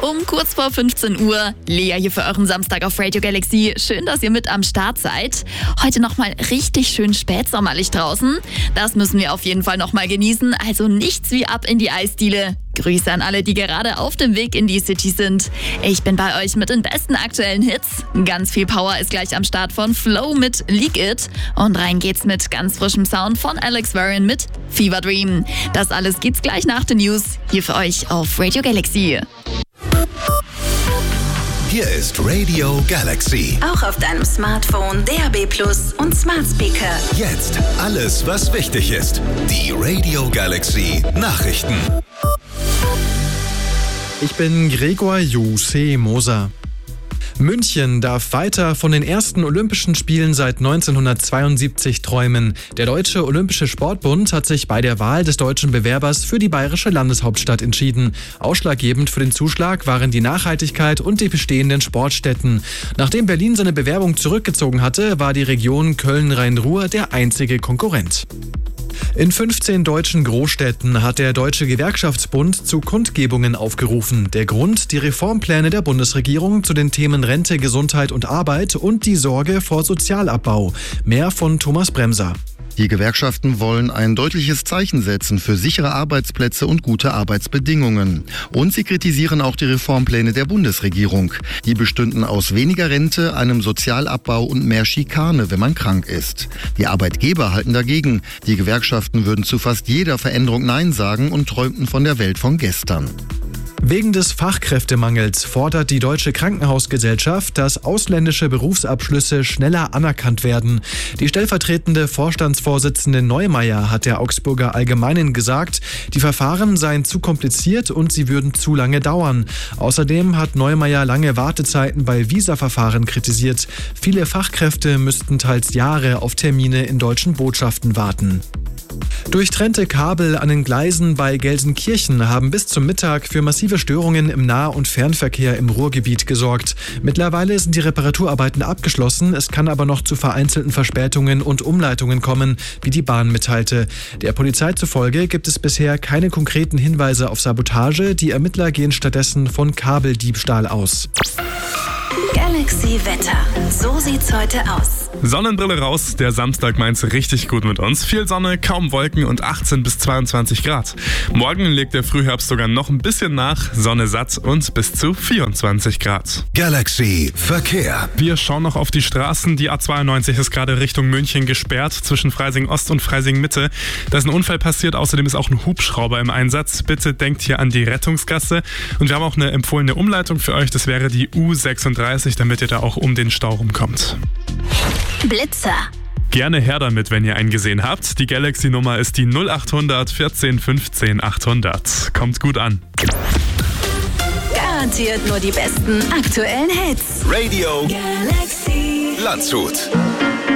Um kurz vor 15 Uhr. Lea hier für euren Samstag auf Radio Galaxy. Schön, dass ihr mit am Start seid. Heute nochmal richtig schön spätsommerlich draußen. Das müssen wir auf jeden Fall nochmal genießen. Also nichts wie ab in die Eisdiele. Grüße an alle, die gerade auf dem Weg in die City sind. Ich bin bei euch mit den besten aktuellen Hits. Ganz viel Power ist gleich am Start von Flow mit Leak It. Und rein geht's mit ganz frischem Sound von Alex Warren mit Fever Dream. Das alles gibt's gleich nach den News. Hier für euch auf Radio Galaxy. Hier ist Radio Galaxy. Auch auf deinem Smartphone, DAB+ und Smart Speaker. Jetzt alles, was wichtig ist. Die Radio Galaxy Nachrichten. Ich bin Gregor Jose Moser. München darf weiter von den ersten Olympischen Spielen seit 1972 träumen. Der Deutsche Olympische Sportbund hat sich bei der Wahl des deutschen Bewerbers für die bayerische Landeshauptstadt entschieden. Ausschlaggebend für den Zuschlag waren die Nachhaltigkeit und die bestehenden Sportstätten. Nachdem Berlin seine Bewerbung zurückgezogen hatte, war die Region Köln-Rhein-Ruhr der einzige Konkurrent. In 15 deutschen Großstädten hat der Deutsche Gewerkschaftsbund zu Kundgebungen aufgerufen. Der Grund: die Reformpläne der Bundesregierung zu den Themen Rente, Gesundheit und Arbeit und die Sorge vor Sozialabbau. Mehr von Thomas Bremser. Die Gewerkschaften wollen ein deutliches Zeichen setzen für sichere Arbeitsplätze und gute Arbeitsbedingungen. Und sie kritisieren auch die Reformpläne der Bundesregierung. Die bestünden aus weniger Rente, einem Sozialabbau und mehr Schikane, wenn man krank ist. Die Arbeitgeber halten dagegen. Die Gewerkschaften würden zu fast jeder Veränderung Nein sagen und träumten von der Welt von gestern. Wegen des Fachkräftemangels fordert die Deutsche Krankenhausgesellschaft, dass ausländische Berufsabschlüsse schneller anerkannt werden. Die stellvertretende Vorstandsvorsitzende Neumeier hat der Augsburger Allgemeinen gesagt, die Verfahren seien zu kompliziert und sie würden zu lange dauern. Außerdem hat Neumeier lange Wartezeiten bei Visaverfahren kritisiert. Viele Fachkräfte müssten teils Jahre auf Termine in deutschen Botschaften warten. Durchtrennte Kabel an den Gleisen bei Gelsenkirchen haben bis zum Mittag für massive Störungen im Nah- und Fernverkehr im Ruhrgebiet gesorgt. Mittlerweile sind die Reparaturarbeiten abgeschlossen, es kann aber noch zu vereinzelten Verspätungen und Umleitungen kommen, wie die Bahn mitteilte. Der Polizei zufolge gibt es bisher keine konkreten Hinweise auf Sabotage, die Ermittler gehen stattdessen von Kabeldiebstahl aus. Galaxy Wetter. So sieht's heute aus. Sonnenbrille raus, der Samstag meint's richtig gut mit uns. Viel Sonne, kaum Wolken und 18 bis 22 Grad. Morgen legt der Frühherbst sogar noch ein bisschen nach, Sonne satt und bis zu 24 Grad. Galaxy Verkehr. Wir schauen noch auf die Straßen. Die A92 ist gerade Richtung München gesperrt, zwischen Freising Ost und Freising Mitte. Da ist ein Unfall passiert, außerdem ist auch ein Hubschrauber im Einsatz. Bitte denkt hier an die Rettungsgasse. Und wir haben auch eine empfohlene Umleitung für euch, das wäre die U36, damit ihr da auch um den Stau rumkommt. Blitzer. Gerne her damit, wenn ihr einen gesehen habt. Die Galaxy-Nummer ist die 0800 14 15 800. Kommt gut an. Garantiert nur die besten aktuellen Hits. Radio Galaxy. Landshut.